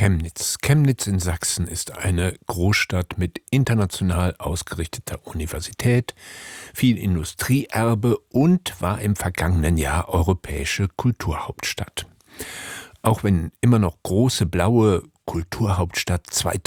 Chemnitz. Chemnitz in Sachsen ist eine Großstadt mit international ausgerichteter Universität, viel Industrieerbe und war im vergangenen Jahr europäische Kulturhauptstadt. Auch wenn immer noch große blaue Kulturhauptstadt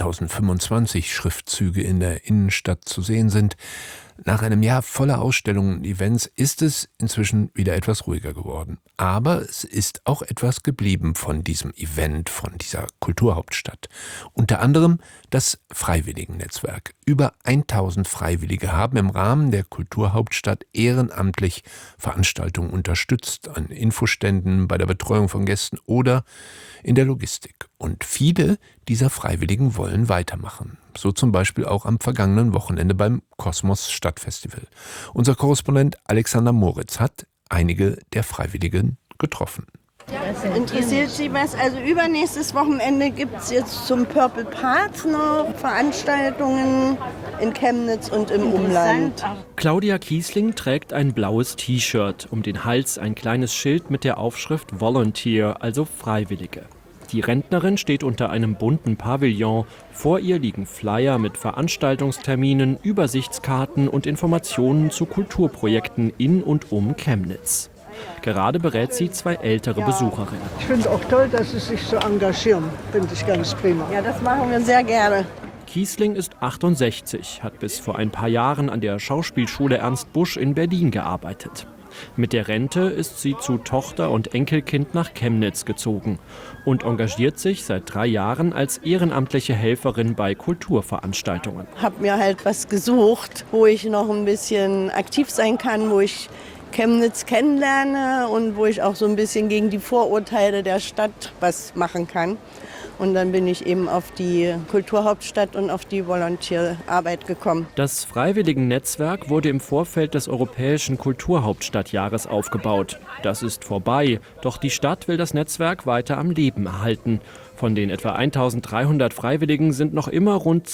2025 Schriftzüge in der Innenstadt zu sehen sind, nach einem Jahr voller Ausstellungen und Events ist es inzwischen wieder etwas ruhiger geworden. Aber es ist auch etwas geblieben von diesem Event, von dieser Kulturhauptstadt. Unter anderem das Freiwilligennetzwerk. Über 1000 Freiwillige haben im Rahmen der Kulturhauptstadt ehrenamtlich Veranstaltungen unterstützt, an Infoständen, bei der Betreuung von Gästen oder in der Logistik. Und viele dieser Freiwilligen wollen weitermachen. So zum Beispiel auch am vergangenen Wochenende beim Kosmos Stadtfestival. Unser Korrespondent Alexander Moritz hat einige der Freiwilligen getroffen. Interessiert Sie was? Also übernächstes Wochenende gibt es jetzt zum Purple Part noch Veranstaltungen in Chemnitz und im Umland. Claudia Kiesling trägt ein blaues T-Shirt, um den Hals ein kleines Schild mit der Aufschrift Volunteer, also Freiwillige. Die Rentnerin steht unter einem bunten Pavillon. Vor ihr liegen Flyer mit Veranstaltungsterminen, Übersichtskarten und Informationen zu Kulturprojekten in und um Chemnitz. Gerade berät sie 2 ältere Besucherinnen. Ich finde es auch toll, dass Sie sich so engagieren. Finde ich ganz prima. Ja, das machen wir sehr gerne. Kiesling ist 68, hat bis vor ein paar Jahren an der Schauspielschule Ernst Busch in Berlin gearbeitet. Mit der Rente ist sie zu Tochter und Enkelkind nach Chemnitz gezogen und engagiert sich seit 3 Jahren als ehrenamtliche Helferin bei Kulturveranstaltungen. Hab mir halt was gesucht, wo ich noch ein bisschen aktiv sein kann, wo ich Chemnitz kennenlerne und wo ich auch so ein bisschen gegen die Vorurteile der Stadt was machen kann. Und dann bin ich eben auf die Kulturhauptstadt und auf die Volontierarbeit gekommen. Das Freiwilligennetzwerk wurde im Vorfeld des Europäischen Kulturhauptstadtjahres aufgebaut. Das ist vorbei, doch die Stadt will das Netzwerk weiter am Leben erhalten. Von den etwa 1300 Freiwilligen sind noch immer rund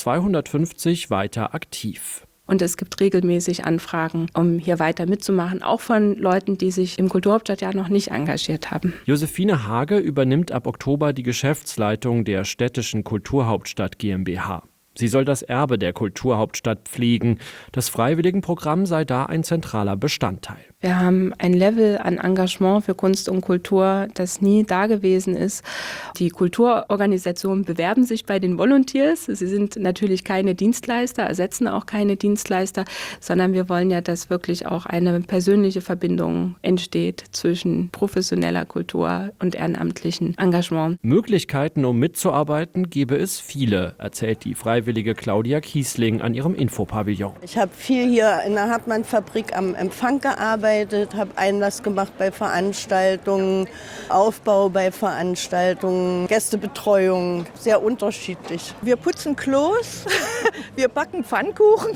250 weiter aktiv. Und es gibt regelmäßig Anfragen, um hier weiter mitzumachen, auch von Leuten, die sich im Kulturhauptstadtjahr noch nicht engagiert haben. Josephine Hage übernimmt ab Oktober die Geschäftsleitung der städtischen Kulturhauptstadt GmbH. Sie soll das Erbe der Kulturhauptstadt pflegen. Das Freiwilligenprogramm sei da ein zentraler Bestandteil. Wir haben ein Level an Engagement für Kunst und Kultur, das nie da gewesen ist. Die Kulturorganisationen bewerben sich bei den Volunteers. Sie sind natürlich keine Dienstleister, ersetzen auch keine Dienstleister, sondern wir wollen ja, dass wirklich auch eine persönliche Verbindung entsteht zwischen professioneller Kultur und ehrenamtlichen Engagement. Möglichkeiten, um mitzuarbeiten, gäbe es viele, erzählt die freiwillige Claudia Kiesling an ihrem Infopavillon. Ich habe viel hier in der Hartmann-Fabrik am Empfang gearbeitet, habe Einlass gemacht bei Veranstaltungen, Aufbau bei Veranstaltungen, Gästebetreuung, sehr unterschiedlich. Wir putzen Klos, wir backen Pfannkuchen,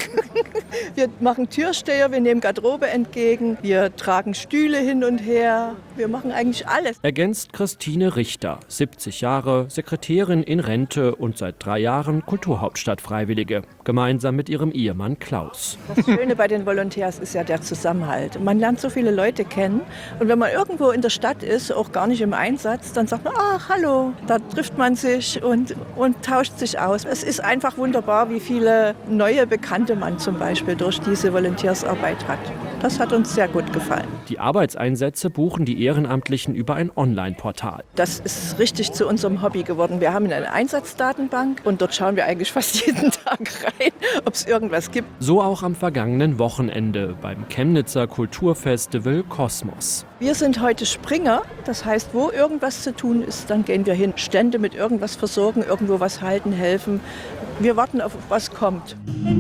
wir machen Türsteher, wir nehmen Garderobe entgegen, wir tragen Stühle hin und her, wir machen eigentlich alles. Ergänzt Christine Richter, 70 Jahre, Sekretärin in Rente und seit 3 Jahren Kulturhauptstadt-Freiwillige, gemeinsam mit ihrem Ehemann Klaus. Das Schöne bei den Volontärs ist ja der Zusammenhalt. Man lernt so viele Leute kennen und wenn man irgendwo in der Stadt ist, auch gar nicht im Einsatz, dann sagt man, ach, hallo, da trifft man sich und tauscht sich aus. Es ist einfach wunderbar, wie viele neue Bekannte man zum Beispiel durch diese Volontärsarbeit hat. Das hat uns sehr gut gefallen. Die Arbeitseinsätze buchen die Ehrenamtlichen über ein Online-Portal. Das ist richtig zu unserem Hobby geworden. Wir haben eine Einsatzdatenbank und dort schauen wir eigentlich fast jeden Tag rein, ob es irgendwas gibt. So auch am vergangenen Wochenende beim Chemnitzer Kulturfestival Kosmos. Wir sind heute Springer, das heißt, wo irgendwas zu tun ist, dann gehen wir hin. Stände mit irgendwas versorgen, irgendwo was halten, helfen. Wir warten auf was kommt.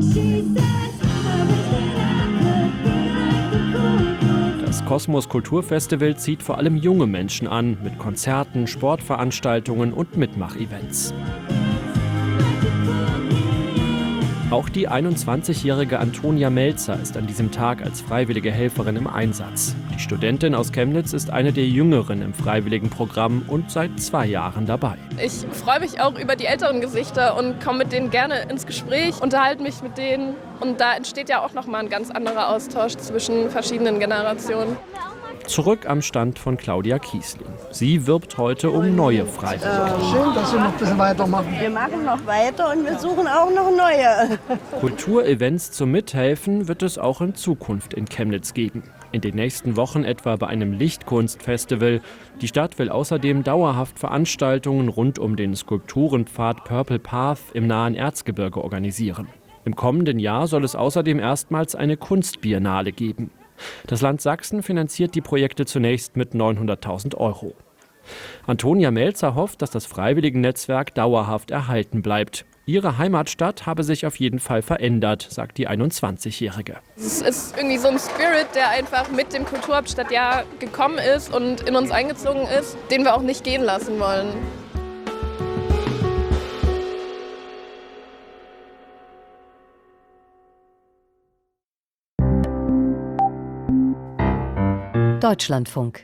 Das Kosmos Kulturfestival zieht vor allem junge Menschen an, mit Konzerten, Sportveranstaltungen und Mitmachevents. Auch die 21-jährige Antonia Melzer ist an diesem Tag als freiwillige Helferin im Einsatz. Die Studentin aus Chemnitz ist eine der Jüngeren im Freiwilligenprogramm und seit 2 Jahren dabei. Ich freue mich auch über die älteren Gesichter und komme mit denen gerne ins Gespräch, unterhalte mich mit denen. Und da entsteht ja auch nochmal ein ganz anderer Austausch zwischen verschiedenen Generationen. Zurück am Stand von Claudia Kiesling. Sie wirbt heute um neue Freiwillige. Schön, dass Sie noch ein bisschen weitermachen. Wir machen noch weiter und wir suchen auch noch neue. Kulturevents zum Mithelfen wird es auch in Zukunft in Chemnitz geben. In den nächsten Wochen etwa bei einem Lichtkunstfestival. Die Stadt will außerdem dauerhaft Veranstaltungen rund um den Skulpturenpfad Purple Path im nahen Erzgebirge organisieren. Im kommenden Jahr soll es außerdem erstmals eine Kunstbiennale geben. Das Land Sachsen finanziert die Projekte zunächst mit 900.000 €. Antonia Melzer hofft, dass das Freiwilligennetzwerk dauerhaft erhalten bleibt. Ihre Heimatstadt habe sich auf jeden Fall verändert, sagt die 21-Jährige. Es ist irgendwie so ein Spirit, der einfach mit dem Kulturhauptstadtjahr gekommen ist und in uns eingezogen ist, den wir auch nicht gehen lassen wollen. Deutschlandfunk.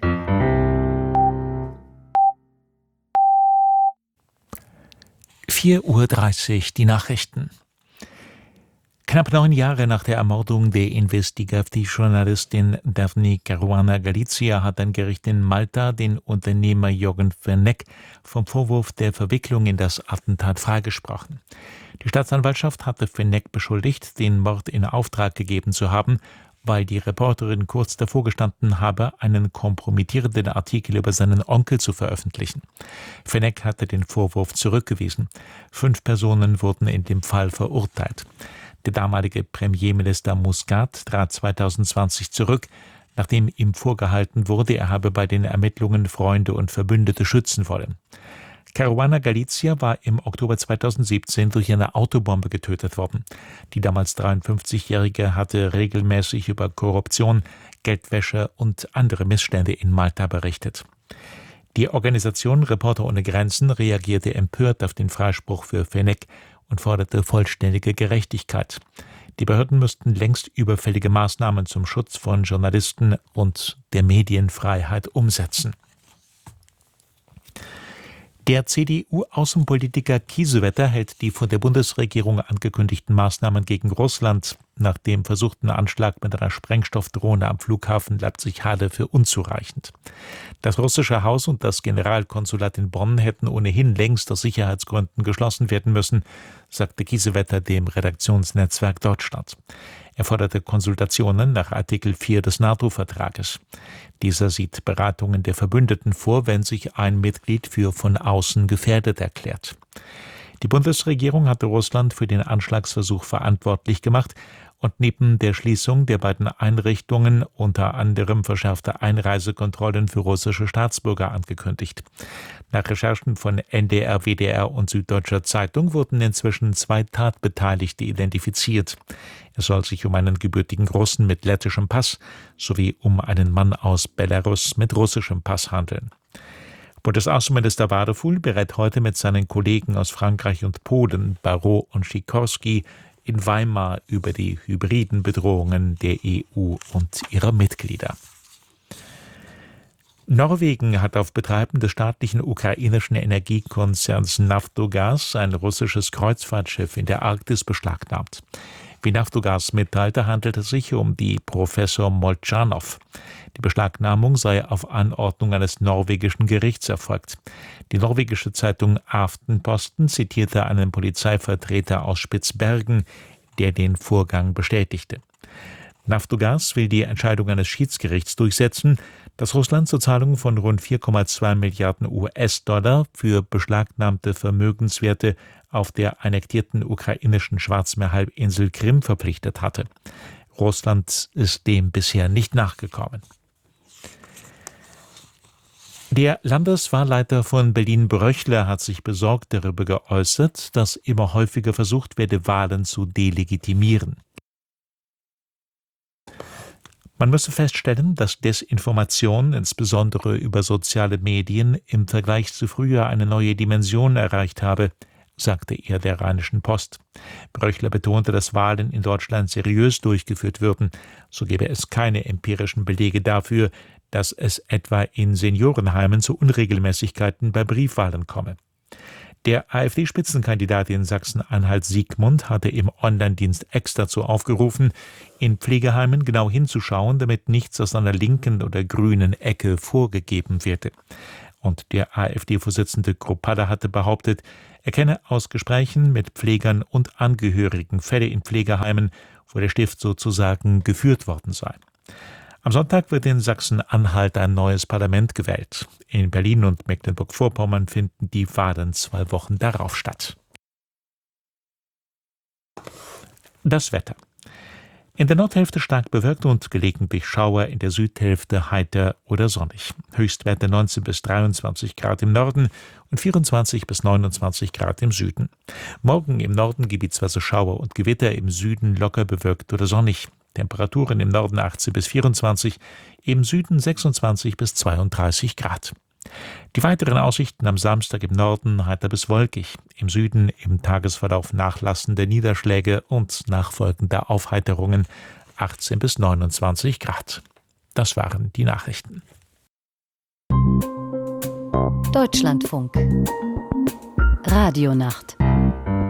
(4:30 Uhr) die Nachrichten. Knapp 9 Jahre nach der Ermordung der Investigativjournalistin Daphne Caruana Galizia hat ein Gericht in Malta den Unternehmer Jürgen Fenech vom Vorwurf der Verwicklung in das Attentat freigesprochen. Die Staatsanwaltschaft hatte Fenech beschuldigt, den Mord in Auftrag gegeben zu haben, weil die Reporterin kurz davor gestanden habe, einen kompromittierenden Artikel über seinen Onkel zu veröffentlichen. Fenech hatte den Vorwurf zurückgewiesen. 5 Personen wurden in dem Fall verurteilt. Der damalige Premierminister Muscat trat 2020 zurück, nachdem ihm vorgehalten wurde, er habe bei den Ermittlungen Freunde und Verbündete schützen wollen. Caruana Galizia war im Oktober 2017 durch eine Autobombe getötet worden. Die damals 53-Jährige hatte regelmäßig über Korruption, Geldwäsche und andere Missstände in Malta berichtet. Die Organisation Reporter ohne Grenzen reagierte empört auf den Freispruch für Fenech und forderte vollständige Gerechtigkeit. Die Behörden müssten längst überfällige Maßnahmen zum Schutz von Journalisten und der Medienfreiheit umsetzen. Der CDU-Außenpolitiker Kiesewetter hält die von der Bundesregierung angekündigten Maßnahmen gegen Russland nach dem versuchten Anschlag mit einer Sprengstoffdrohne am Flughafen Leipzig-Halle für unzureichend. Das russische Haus und das Generalkonsulat in Bonn hätten ohnehin längst aus Sicherheitsgründen geschlossen werden müssen, sagte Kiesewetter dem Redaktionsnetzwerk Deutschland. Er forderte Konsultationen nach Artikel 4 des NATO-Vertrages. Dieser sieht Beratungen der Verbündeten vor, wenn sich ein Mitglied für von außen gefährdet erklärt. Die Bundesregierung hatte Russland für den Anschlagsversuch verantwortlich gemacht und neben der Schließung der beiden Einrichtungen unter anderem verschärfte Einreisekontrollen für russische Staatsbürger angekündigt. Nach Recherchen von NDR, WDR und Süddeutscher Zeitung wurden inzwischen 2 Tatbeteiligte identifiziert. Es soll sich um einen gebürtigen Russen mit lettischem Pass sowie um einen Mann aus Belarus mit russischem Pass handeln. Bundesaußenminister Wadefuhl berät heute mit seinen Kollegen aus Frankreich und Polen, Barrot und Sikorski, in Weimar über die hybriden Bedrohungen der EU und ihrer Mitglieder. Norwegen hat auf Betreiben des staatlichen ukrainischen Energiekonzerns Naftogaz ein russisches Kreuzfahrtschiff in der Arktis beschlagnahmt. Wie Naftogaz mitteilte, handelt es sich um die Professor Molchanov. Die Beschlagnahmung sei auf Anordnung eines norwegischen Gerichts erfolgt. Die norwegische Zeitung Aftenposten zitierte einen Polizeivertreter aus Spitzbergen, der den Vorgang bestätigte. Naftogaz will die Entscheidung eines Schiedsgerichts durchsetzen, das Russland zur Zahlung von rund 4,2 Milliarden US-Dollar für beschlagnahmte Vermögenswerte auf der annektierten ukrainischen Schwarzmeerhalbinsel Krim verpflichtet hatte. Russland ist dem bisher nicht nachgekommen. Der Landeswahlleiter von Berlin-Bröchler hat sich besorgt darüber geäußert, dass immer häufiger versucht werde, Wahlen zu delegitimieren. Man müsse feststellen, dass Desinformation, insbesondere über soziale Medien, im Vergleich zu früher eine neue Dimension erreicht habe, sagte er der Rheinischen Post. Bröchler betonte, dass Wahlen in Deutschland seriös durchgeführt würden. So gäbe es keine empirischen Belege dafür, dass es etwa in Seniorenheimen zu Unregelmäßigkeiten bei Briefwahlen komme. Der AfD-Spitzenkandidat in Sachsen-Anhalt Siegmund hatte im Online-Dienst X dazu aufgerufen, in Pflegeheimen genau hinzuschauen, damit nichts aus einer linken oder grünen Ecke vorgegeben werde. Und der AfD-Vorsitzende Krupada hatte behauptet, er kenne aus Gesprächen mit Pflegern und Angehörigen Fälle in Pflegeheimen, wo der Stift sozusagen geführt worden sei. Am Sonntag wird in Sachsen-Anhalt ein neues Parlament gewählt. In Berlin und Mecklenburg-Vorpommern finden die Wahlen 2 Wochen darauf statt. Das Wetter. In der Nordhälfte stark bewölkt und gelegentlich Schauer, in der Südhälfte heiter oder sonnig. Höchstwerte 19 bis 23 Grad im Norden und 24 bis 29 Grad im Süden. Morgen im Norden gebietsweise Schauer und Gewitter, im Süden locker bewölkt oder sonnig. Temperaturen im Norden 18 bis 24, im Süden 26 bis 32 Grad. Die weiteren Aussichten am Samstag im Norden heiter bis wolkig, im Süden im Tagesverlauf nachlassende Niederschläge und nachfolgende Aufheiterungen 18 bis 29 Grad. Das waren die Nachrichten. Deutschlandfunk. Radionacht.